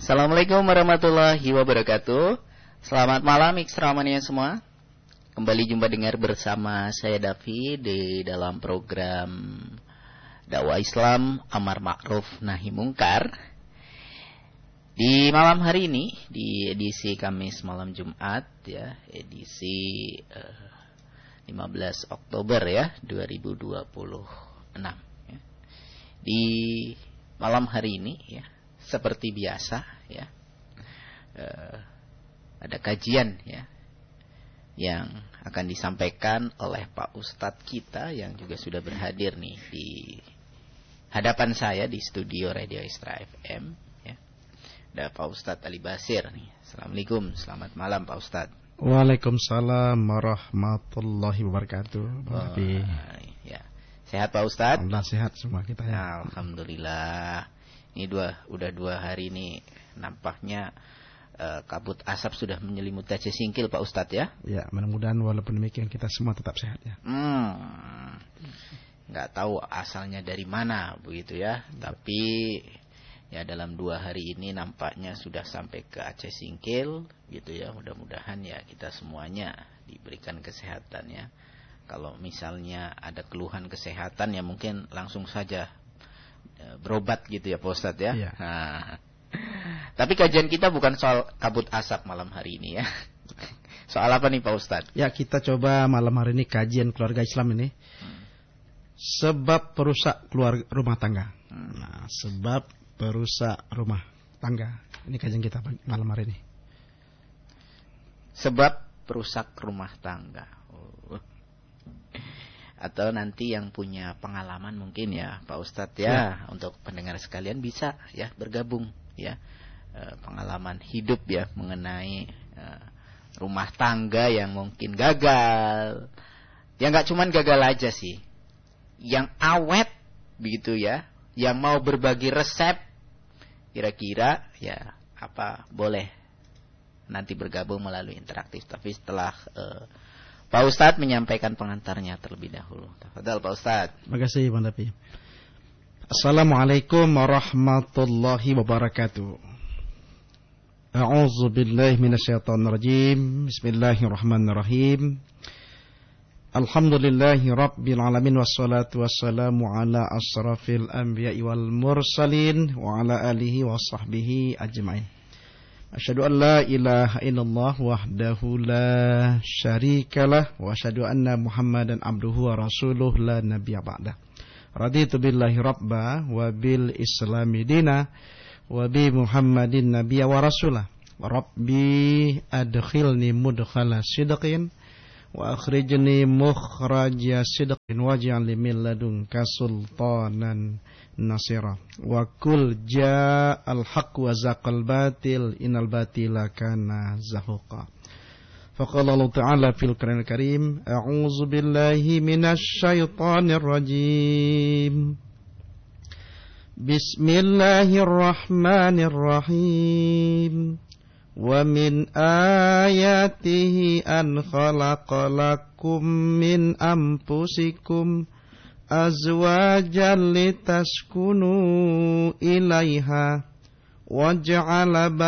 Assalamualaikum warahmatullahi wabarakatuh. Selamat malam X-Ramania semua. Kembali jumpa dengar bersama saya Davi di dalam program Dakwah Islam Amar Ma'ruf Nahi Mungkar. Di malam hari ini, di edisi Kamis malam Jumat ya, edisi 15 Oktober ya 2026 ya. Di malam hari ini ya, seperti biasa ya, ada kajian ya yang akan disampaikan oleh Pak Ustadz kita yang juga sudah berhadir nih di hadapan saya di studio Radio Isra FM ya. Ada Pak Ustadz Ali Basir nih. Assalamualaikum, selamat malam Pak Ustadz. Waalaikumsalam warahmatullahi wabarakatuh. Ya. Sehat Pak Ustadz? Alhamdulillah sehat semua kita ya. Alhamdulillah. Ini udah 2 hari ini nampaknya kabut asap sudah menyelimuti Aceh Singkil Pak Ustadz ya. Ya, mudah-mudahan walaupun demikian kita semua tetap sehat ya. Nggak tahu asalnya dari mana begitu ya. Tapi ya dalam 2 hari ini nampaknya sudah sampai ke Aceh Singkil gitu ya. Mudah-mudahan ya kita semuanya diberikan kesehatan ya. Kalau misalnya ada keluhan kesehatan ya mungkin langsung saja berobat gitu ya Pak Ustadz ya. Iya. Nah, tapi kajian kita bukan soal kabut asap malam hari ini ya. Soal apa nih Pak Ustadz? Ya, kita coba malam hari ini kajian keluarga Islam ini. Sebab perusak rumah tangga. Nah, sebab perusak rumah tangga. Ini kajian kita malam hari ini. Sebab perusak rumah tangga. Atau nanti yang punya pengalaman mungkin ya Pak Ustadz ya, untuk pendengar sekalian bisa ya bergabung ya, pengalaman hidup ya mengenai rumah tangga yang mungkin gagal. Ya nggak cuman gagal aja sih, yang awet begitu ya, yang mau berbagi resep kira-kira ya apa boleh nanti bergabung melalui interaktif. Tapi setelah Pak Ustadz menyampaikan pengantarnya terlebih dahulu. Tafadhal Pak Ustadz. Terima kasih Bang Dapi. Assalamualaikum warahmatullahi wabarakatuh. A'udzu billahi minasyaitonir rajim. Bismillahirrahmanirrahim. Alhamdulillahi rabbil alamin wassalatu wassalamu ala asrafil anbiya'i wal mursalin wa ala alihi wa sahbihi ajmain. Asyhadu an la ilaha illallah wahdahu la syarikalah wa asyhadu anna Muhammadan abduhu wa rasuluh la nabiyya ba'dah. Raditu billahi rabba wa bil islami dina wa bi Muhammadin nabiyya wa rasulah. Rabbi adkhilni mudkhala sidqin wa akhrijni mukhraja sidqin waj'al li min ladunka sultanan nasira wa kul ja'al haqq wa zaqal batil innal batila kana zahuqa. Faqala Allah Ta'ala fil Qur'anil Karim, a'udzu billahi minasy syaithanir rajim. Bismillahirrahmanirrahim. Wa min ayatihi an khalaqalakum min anfusikum azwajan litaskunu ilaiha wa ja'ala